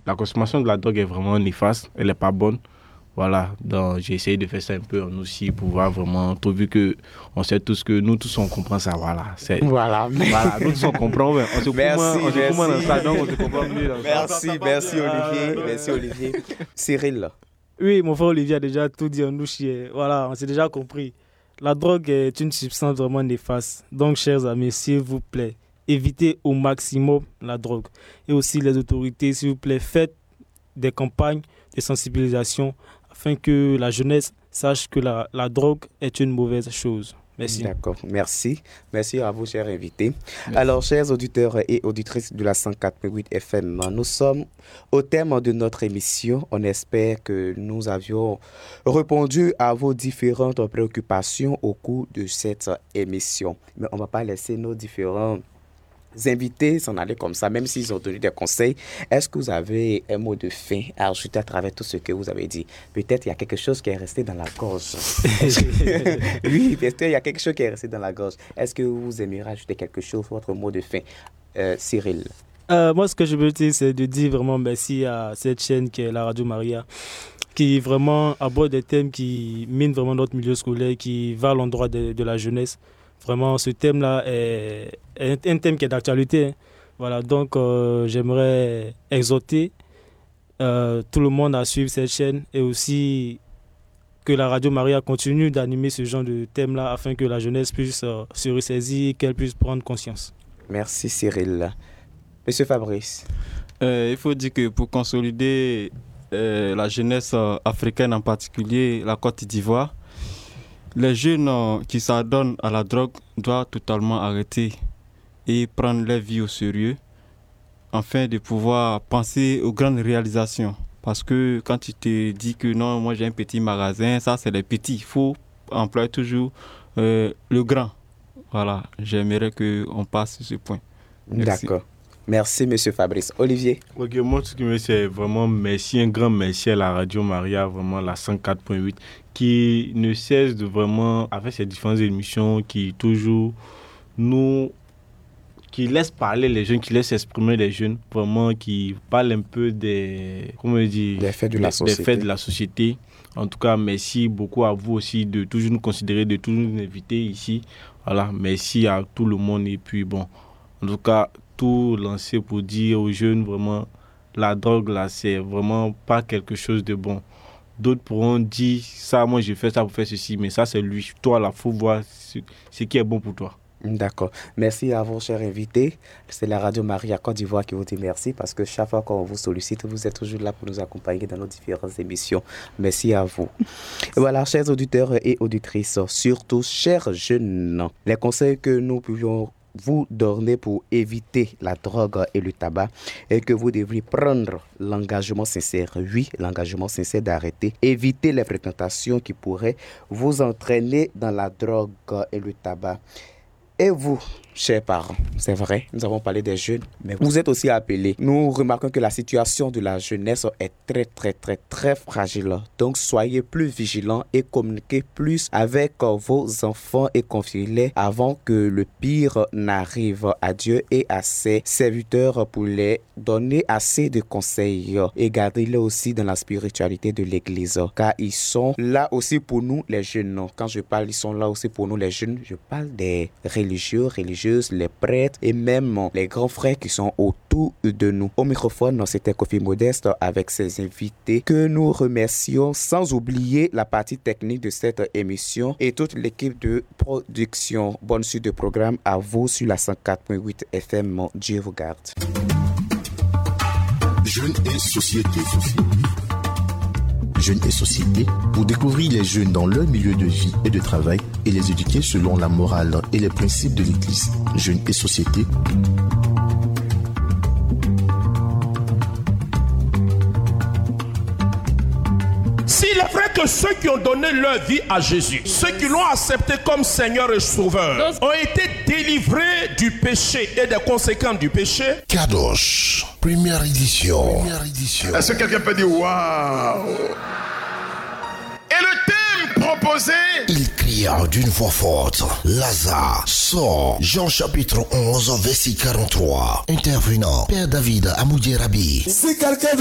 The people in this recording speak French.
la consommation de la drogue est vraiment néfaste, elle n'est pas bonne. Voilà, donc j'ai essayé de faire ça un peu en aussi pour voir vraiment, tout vu que on sait tous que nous tous on comprend ça, voilà. Voilà. Voilà, nous tous on comprend, ouais. On se comprend dans ça, donc on se comprend mieux dans ça. Merci Olivier, merci Olivier. Cyril. Oui, mon frère Olivier a déjà tout dit en nous chier. Voilà, on s'est déjà compris. La drogue est une substance vraiment néfaste. Donc, chers amis, s'il vous plaît, évitez au maximum la drogue. Et aussi les autorités, s'il vous plaît, faites des campagnes de sensibilisation afin que la jeunesse sache que la drogue est une mauvaise chose. Merci. D'accord, merci. Merci à vous, chers invités. Merci. Alors, chers auditeurs et auditrices de la 104.8 FM, nous sommes au terme de notre émission. On espère que nous avions répondu à vos différentes préoccupations au cours de cette émission. Mais on ne va pas laisser nos différents invités s'en aller comme ça, même s'ils ont donné des conseils. Est-ce que vous avez un mot de fin à ajouter à travers tout ce que vous avez dit? Peut-être il y a quelque chose qui est resté dans la gorge. Oui, peut-être il y a quelque chose qui est resté dans la gorge. Est-ce que vous aimeriez ajouter quelque chose, votre mot de fin? Cyril. Moi, ce que je veux dire, c'est de dire vraiment merci à cette chaîne qui est la Radio Maria, qui vraiment aborde des thèmes qui minent vraiment notre milieu scolaire, qui va à l'endroit de la jeunesse. Vraiment, ce thème-là est un thème qui est d'actualité. Hein. Voilà, donc j'aimerais exhorter tout le monde à suivre cette chaîne et aussi que la Radio Maria continue d'animer ce genre de thème-là afin que la jeunesse puisse se ressaisir et qu'elle puisse prendre conscience. Merci Cyril. Monsieur Fabrice. Il faut dire que pour consolider la jeunesse africaine, en particulier la Côte d'Ivoire, les jeunes qui s'adonnent à la drogue doivent totalement arrêter et prendre leur vie au sérieux afin de pouvoir penser aux grandes réalisations. Parce que quand tu te dis que non, moi j'ai un petit magasin, ça c'est les petits. Il faut employer toujours le grand. Voilà, j'aimerais qu'on passe sur ce point. Merci. D'accord. Merci, monsieur Fabrice. Olivier? Ok, moi, ce qui me dit, c'est vraiment merci, un grand merci à la Radio Maria, vraiment la 104.8, qui ne cesse de vraiment, avec ses différentes émissions, qui toujours qui laisse parler les jeunes, qui laisse exprimer les jeunes, vraiment, qui parle un peu des faits de la société. En tout cas, merci beaucoup à vous aussi de toujours nous considérer, de toujours nous inviter ici. Voilà, merci à tout le monde. Et puis, bon, en tout cas, tout lancer pour dire aux jeunes, vraiment, la drogue, là, c'est vraiment pas quelque chose de bon. D'autres pourront dire, ça, moi, j'ai fait ça pour faire ceci, mais ça, c'est lui. Toi, là, il faut voir ce qui est bon pour toi. D'accord. Merci à vous, chers invités. C'est la Radio Maria Côte d'Ivoire qui vous dit merci parce que chaque fois qu'on vous sollicite, vous êtes toujours là pour nous accompagner dans nos différentes émissions. Merci à vous. Et voilà, chers auditeurs et auditrices, surtout chers jeunes, les conseils que nous pouvions vous donner pour éviter la drogue et le tabac et que vous devriez prendre l'engagement sincère, oui, l'engagement sincère d'arrêter, éviter les fréquentations qui pourraient vous entraîner dans la drogue et le tabac. Et vous, chers parents, c'est vrai, nous avons parlé des jeunes, mais vous êtes aussi appelés. Nous remarquons que la situation de la jeunesse est très, très, très, très fragile. Donc, soyez plus vigilants et communiquez plus avec vos enfants et confiez-les avant que le pire n'arrive à Dieu et à ses serviteurs pour les donner assez de conseils. Et gardez-les aussi dans la spiritualité de l'Église, car ils sont là aussi pour nous, les jeunes. Quand je parle, ils sont là aussi pour nous, les jeunes. Je parle des religieuses, les prêtres et même les grands frères qui sont autour de nous. Au microphone, c'était Kofi Modeste avec ses invités que nous remercions, sans oublier la partie technique de cette émission et toute l'équipe de production. Bonne suite de programme à vous sur la 104.8 FM. Dieu vous garde. Jeunes et société. Jeunes et société, pour découvrir les jeunes dans leur milieu de vie et de travail et les éduquer selon la morale et les principes de l'Église. Jeunes et société. S'il est vrai que ceux qui ont donné leur vie à Jésus, ceux qui l'ont accepté comme Seigneur et Sauveur, ont été délivrés du péché et des conséquences du péché. Kadosh, première édition. Est-ce que quelqu'un peut dire waouh? Et le thème proposé, il cria d'une voix forte, Lazare, sort. Jean chapitre 11, verset 43. Intervenant, Père David Amoudi Rabi. Si quelqu'un